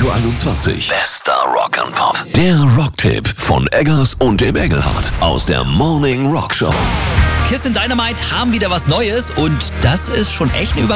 Radio 21. Bester Rock and Pop. Der Rocktipp von Eggers und dem Engelhardt aus der Morning Rock Show. Kiss in Dynamite haben wieder was Neues und das ist schon echt eine Überraschung.